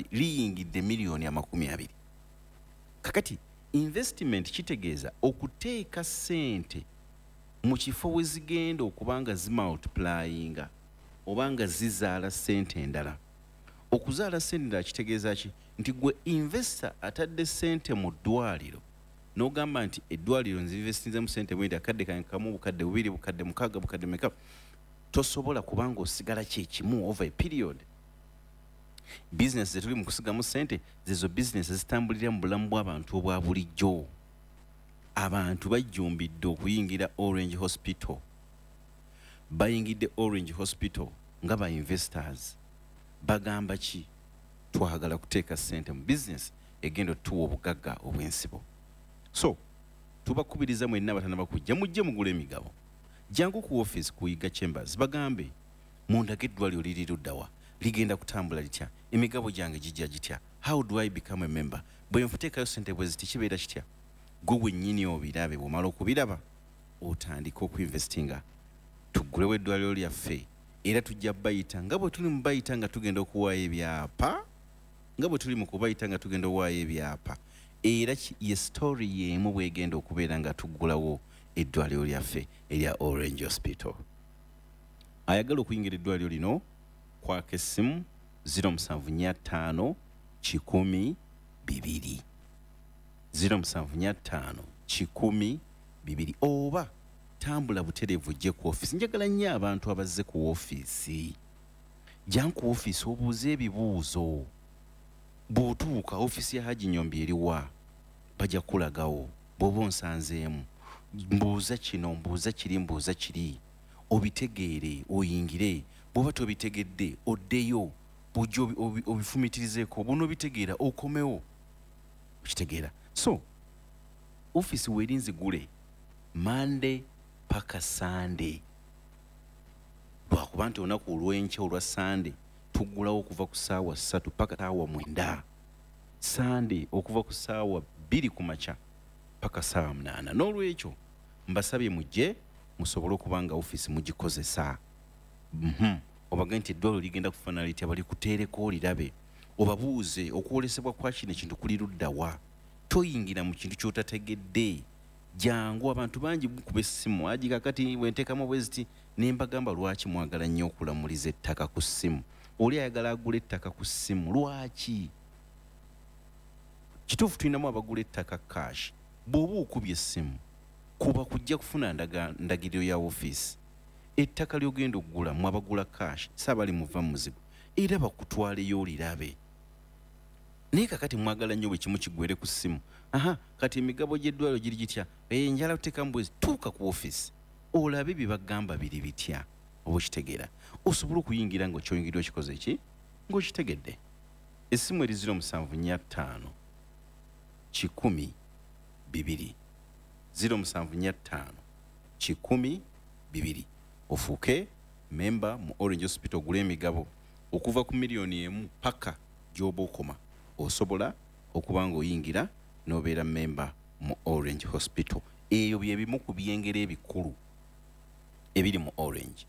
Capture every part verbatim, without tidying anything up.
liyingidde miliyoni amakumi abiri. Kakati investment kitegeeza okuteeka ssente mu kifo we zigenda okubanga zimultiplyinga obanga zizaala ssente endala. Okuzaala ssente endala kitegeeza ki? Nti gwe investor atadde ssente mu ddwaliro n'ogamba nti eddwaliro nzinvestinze mu ssente bwenda akadde kange kamu bukadde bubiri bukadde mukaaga bukadde meka, tosobola kubanga osigala kyekimu over a period. Business zetuli mu kusigamu ssente zezo business zitambulira mu bulamu bw'abantu obwa bulijjo. Abantu bajjumbidde okuyingira Orange Hospital. Bayingidde Orange Hospital nga ba investors. Bagamba ki? Twagala kuteeka ssente mu business egenda tuwa obugagga obw'ensibo. So, tubakubiriza mwenna abatanaba kujja mujje mugule emigabo. Jangu ku office kuyiga Chambers bagambe mundage eddwaliro liri luddawa, ligenda kutambula litya, emigabo gyange gijja gitya, how do I become a member? Bwe nfuteekayo ssente bwe ziti kibeera kitya? Gwe wennyini obirabe, bw'omala okubiraba otandika okuinvestinga. Tuggulewo eddwaliro lyaffe era tujja bayita nga bwe tuli mu bayita nga tugenda okuwaayo ebyapa, nga bwe tuli mu kubayita nga tugenda okuwaayo ebyapa. Era ye story y'emu bwegenda okubeera nga tuggulawo eddwaliro lyaffe erya Orange Hospital. Ayagala okuyingira eddwaliro lino kwaka essimu zero seven four five kikumi bibiri zero seven four five kikumi bibiri oba tambula buterevu gye ku office. Njagala nnyo abantu abazze ku office. Jangu ku office obuuze ebibuuzo. Bw'otuuka office ya Haji Nyombi eriwa bajja kulagawo bw'oba onsanzeemu. Mbuuza kino mbuuza kiri mbuuza kiri obitegeere oyingire. Bw'oba tobitegedde oddeyo bujja obifumitirizeeko buno obitegeera okomewo okitegeera. So office werinzi gule Monday paka Sunday. Lwakuba nti olunaku olw'enkya olwa Sunday tuggulawo okuva ku ssaawa ssatu paka ssaawa mwenda. Sunday okuva ku ssaawa bbiri ku makya paka ssaawa munaana. N'olwekyo mbasabye mujje musobole okubanga office mugikozesa. Mhm. Obaga nti eddwaliro ligenda kufaanana litya balikuteereko olirabe. Obabuuze okwolesebwa kwa kino ekintu kuli luddawa. Toyingira mu kintu ky'otategedde. Jangu abantu bangi mukube essimu aji kakati wenteekamu bweziti ne mbagamba lwaki mwagala nnyo okulamuliza ettaka ku ssimu. Oli ayagala agula ettaka ku ssimu lwaki? Kituufu tulinamu abagula ettaka cash. Bw'oba okubye essimu kuba kujja kufuna ndagiriro ya office. Ettaka ly'ogenda okugula mu abagula cash saabali muva mu muzigo era bakutwaleyo olirabe. Naye kakati mwagala nnyo bwe kimu kigwere ku ssimu. Aha, kati emigabo gy'eddwaliro giri gitya? Eh, njala kuteekamu bwezi tuuka ku office olabe bye bagamba biri bitya oba okitegeera. Osobola okuyingira ng'okyoyingiddwa okikoze ki? Ng'okitegedde. Essimu eri zero seven four five kikumi bibiri zero seven four five kikumi bibiri. Ofuuke memba mu Orange Hospital ogule emigabo okuva ku miliyoni emu paka gy'oba okoma. Osobola okuba ng'oyingira n'obeera memba mu Orange Hospital. Eyo bye bimu ku byengero ebikulu ebiri mu Orange.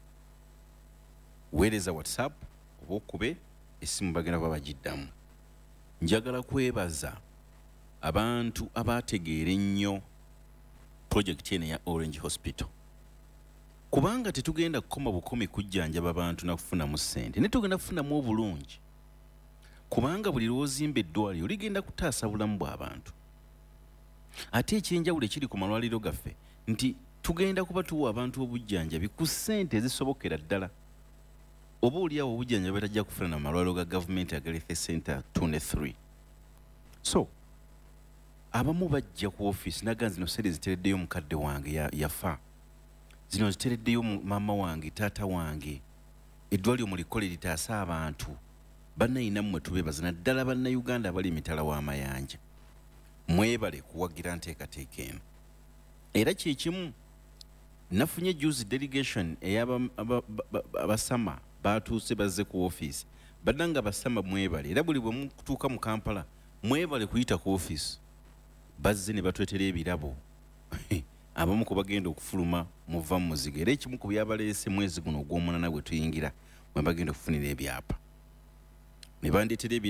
Weereza WhatsApp oba okube essimu bagenda kuba bagiddamu. Njagala kwebaza abantu abategeera ennyo project eno ya Orange Hospital. Kubanga tetugenda kukoma bukomi kujjanjaba abantu na kufunamu ssente. Ne tugenda kufunamu obulungi. Kubanga buli lw'ozimba eddwaliro ligenda kutaasa bulamu bw'abantu. Ate ekyenjawulo ekiri ku malwaliro gaffe nti tugenda kuba tuwa abantu obujjanjabi ku ssente ezisobokera ddala. Oba oliawo obujjanjabi batajja kufuna na malwaliro ga gavumenti aga Health Center two ne three. So abamu bajja ku office naga zino ssente zitereddeyo mukadde wange yafa. Zino zitereddeyo mama wange taata wange. Eddwaliro mulikole litaasa abantu. Bannayina mmwe tubeebaza naddala bannayuganda abali emitala w'amayanja. Mwebale kuwagira nteekateeka eno. Era kyekimu nafunye juice delegation ey'abasama batuuse bazze ku office. Badanga basama mwebale era buli bwe mutuuka mu Kampala mwebale kuyita ku office. Bazze ne batwetera ebirabo. Abamu ku bagenda okufuluma muva mu muzigo. Era ekimu ku byabaleese mwezi guno ogw'omunaana gwe tuyingira mwe bagenda okufunira ebyapa. Ne bandeetera